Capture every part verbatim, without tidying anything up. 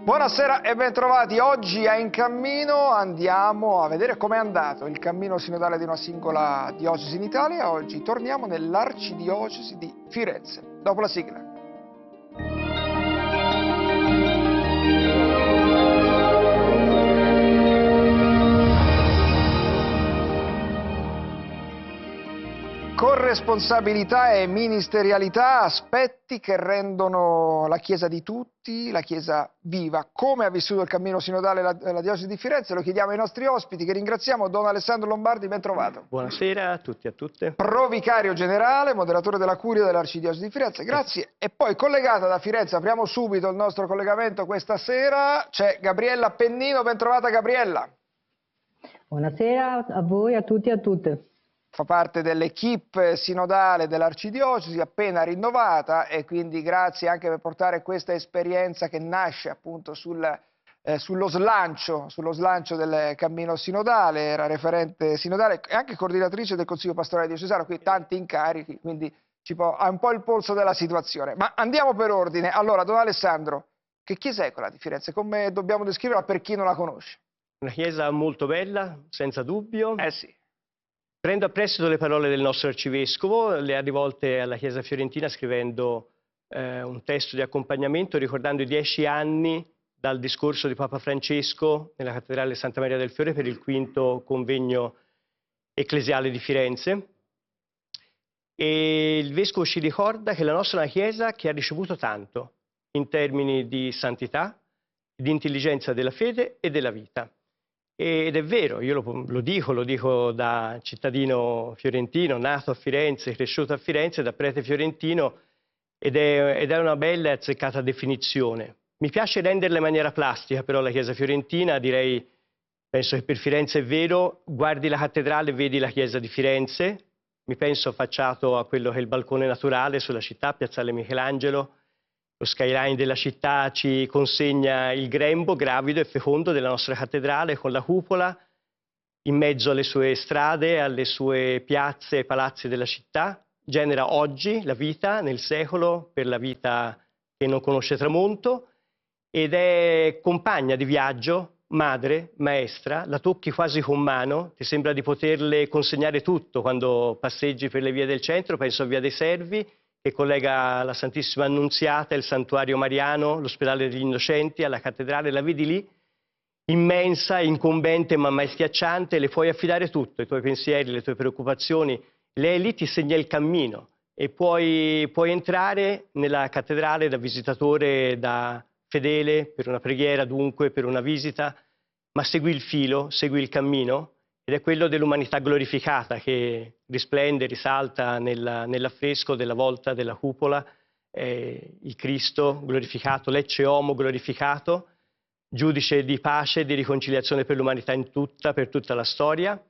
Buonasera e bentrovati. Oggi a In Cammino andiamo a vedere com'è andato il cammino sinodale di una singola diocesi in Italia. Oggi torniamo nell'arcidiocesi di Firenze. Dopo la sigla. Corresponsabilità e ministerialità, aspetti che rendono la Chiesa di tutti, la Chiesa viva. Come ha vissuto il cammino sinodale la, la diocesi di Firenze? Lo chiediamo ai nostri ospiti, che ringraziamo. Don Alessandro Lombardi, ben trovato. Buonasera a tutti e a tutte. Provicario generale, moderatore della Curia dell'Arcidiocesi di Firenze, grazie. Eh. E poi collegata da Firenze, apriamo subito il nostro collegamento questa sera, c'è Gabriella Pennino, ben trovata Gabriella. Buonasera a voi, a tutti e a tutte. Fa parte dell'equipe sinodale dell'Arcidiocesi, appena rinnovata, e quindi grazie anche per portare questa esperienza che nasce appunto sul, eh, sullo, slancio, sullo slancio del cammino sinodale. Era referente sinodale e anche coordinatrice del Consiglio Pastorale Diocesano, qui tanti incarichi, quindi ci può, ha un po' il polso della situazione. Ma andiamo per ordine. Allora, Don Alessandro, che chiesa è quella di Firenze? Come dobbiamo descriverla per chi non la conosce? Una chiesa molto bella, senza dubbio. Eh sì. Prendo a prestito le parole del nostro arcivescovo, le ha rivolte alla Chiesa fiorentina scrivendo eh, un testo di accompagnamento ricordando i dieci anni dal discorso di Papa Francesco nella cattedrale Santa Maria del Fiore per il quinto convegno ecclesiale di Firenze. E il vescovo ci ricorda che la nostra è una Chiesa che ha ricevuto tanto in termini di santità, di intelligenza della fede e della vita. Ed è vero, io lo, lo dico, lo dico da cittadino fiorentino, nato a Firenze, cresciuto a Firenze, da prete fiorentino, ed è, ed è una bella e azzeccata definizione. Mi piace renderla in maniera plastica, però, la Chiesa fiorentina, direi, penso che per Firenze è vero, guardi la cattedrale e vedi la Chiesa di Firenze, mi penso affacciato a quello che è il balcone naturale sulla città, Piazzale Michelangelo. Lo skyline della città ci consegna il grembo gravido e fecondo della nostra cattedrale con la cupola in mezzo alle sue strade, alle sue piazze e palazzi della città. Genera oggi la vita nel secolo per la vita che non conosce tramonto ed è compagna di viaggio, madre, maestra, la tocchi quasi con mano, ti sembra di poterle consegnare tutto quando passeggi per le vie del centro, penso a Via dei Servi, che collega la Santissima Annunziata, il Santuario Mariano, l'Ospedale degli Innocenti, alla cattedrale, la vedi lì, immensa, incombente ma mai schiacciante, le puoi affidare tutto, i tuoi pensieri, le tue preoccupazioni, lei lì ti segna il cammino e puoi, puoi entrare nella cattedrale da visitatore, da fedele, per una preghiera dunque, per una visita, ma segui il filo, segui il cammino, ed è quello dell'umanità glorificata che risplende, risalta nella, nell'affresco della volta della cupola, eh, il Cristo glorificato, l'Ecce Homo glorificato, giudice di pace e di riconciliazione per l'umanità in tutta, per tutta la storia,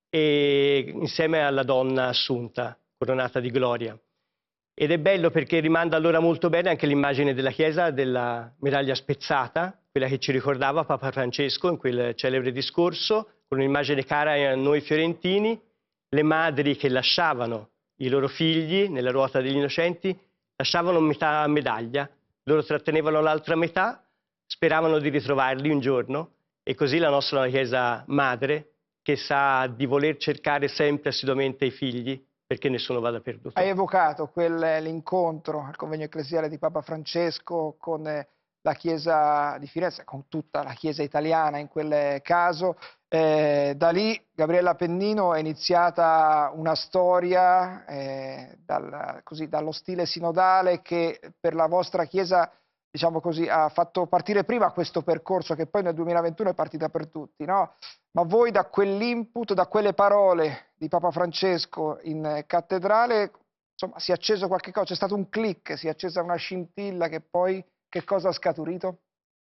e insieme alla donna assunta, coronata di gloria. Ed è bello perché rimanda allora molto bene anche l'immagine della Chiesa della medaglia spezzata, quella che ci ricordava Papa Francesco in quel celebre discorso, con un'immagine cara a noi fiorentini, le madri che lasciavano i loro figli nella ruota degli innocenti, lasciavano metà medaglia, loro trattenevano l'altra metà, speravano di ritrovarli un giorno, e così la nostra è una Chiesa madre che sa di voler cercare sempre assiduamente i figli, perché nessuno vada perduto. Hai evocato l'incontro al convegno ecclesiale di Papa Francesco con la Chiesa di Firenze, con tutta la Chiesa italiana in quel caso. Eh, da lì, Gabriella Pennino, è iniziata una storia eh, dal, così, dallo stile sinodale che per la vostra Chiesa, diciamo così, ha fatto partire prima questo percorso che poi nel duemilaventuno è partita per tutti, no? Ma voi da quell'input, da quelle parole di Papa Francesco in cattedrale, insomma, si è acceso qualche cosa, c'è stato un click, si è accesa una scintilla che poi che cosa ha scaturito?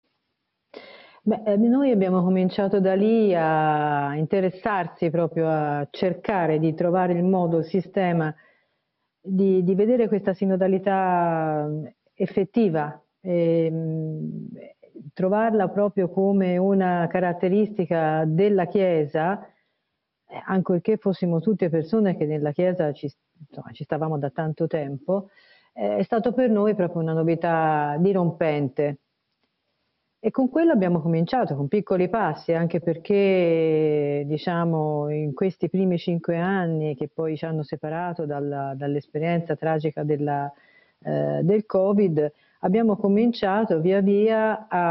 Beh, noi abbiamo cominciato da lì a interessarsi proprio a cercare di trovare il modo, il sistema di, di vedere questa sinodalità effettiva, e, mh, trovarla proprio come una caratteristica della Chiesa, ancorché fossimo tutte persone che nella Chiesa ci, insomma, ci stavamo da tanto tempo, è stato per noi proprio una novità dirompente. E con quello abbiamo cominciato, con piccoli passi, anche perché, diciamo, in questi primi cinque anni che poi ci hanno separato dalla, dall'esperienza tragica della, eh, del Covid, abbiamo cominciato via via a,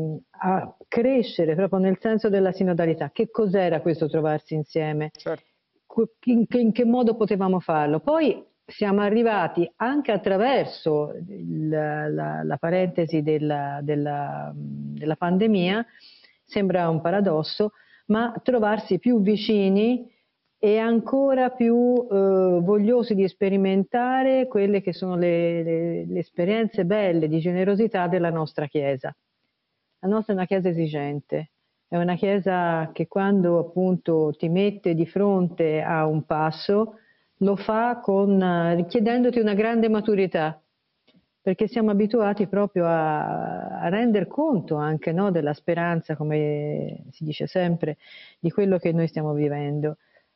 a crescere proprio nel senso della sinodalità. Che cos'era questo trovarsi insieme? Certo. In che, in che modo potevamo farlo? Poi siamo arrivati anche attraverso il, la, la parentesi della, della, della pandemia, sembra un paradosso, ma trovarsi più vicini e ancora più eh, vogliosi di sperimentare quelle che sono le, le, le esperienze belle di generosità della nostra Chiesa. La nostra è una Chiesa esigente, è una Chiesa che quando appunto ti mette di fronte a un passo lo fa con, chiedendoti una grande maturità, perché siamo abituati proprio a, a render conto anche, no, della speranza, come si dice sempre, di quello che noi stiamo vivendo.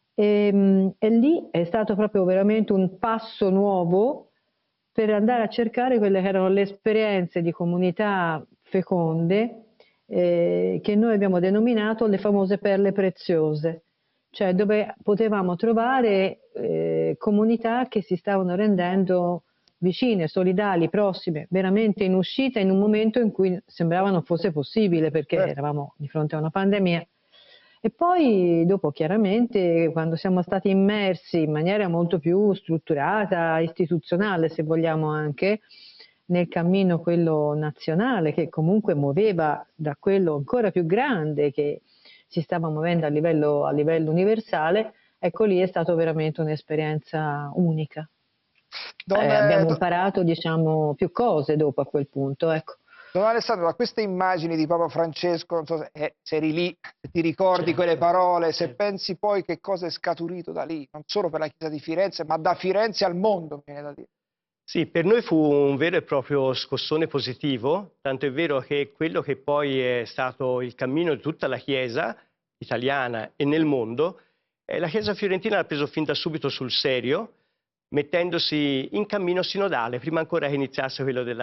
E, e lì è stato proprio veramente un passo nuovo per andare a cercare quelle che erano le esperienze di comunità feconde eh, che noi abbiamo denominato le famose perle preziose, cioè dove potevamo trovare eh, comunità che si stavano rendendo vicine, solidali, prossime, veramente in uscita in un momento in cui sembrava non fosse possibile perché Certo. eravamo di fronte a una pandemia. E poi dopo chiaramente quando siamo stati immersi in maniera molto più strutturata, istituzionale se vogliamo anche, nel cammino quello nazionale che comunque muoveva da quello ancora più grande che si stava muovendo a livello, a livello universale, ecco lì è stata veramente un'esperienza unica. Don, Eh, abbiamo do, imparato diciamo più cose dopo a quel punto, ecco. Don Alessandro, da queste immagini di Papa Francesco, non so se, eh, se eri lì, se ti ricordi Certo. quelle parole, se Certo. pensi poi che cosa è scaturito da lì, non solo per la Chiesa di Firenze, ma da Firenze al mondo, mi viene da dire. Sì, per noi fu un vero e proprio scossone positivo, tanto è vero che quello che poi è stato il cammino di tutta la Chiesa italiana e nel mondo, eh, la Chiesa fiorentina l'ha preso fin da subito sul serio, mettendosi in cammino sinodale, prima ancora che iniziasse quello della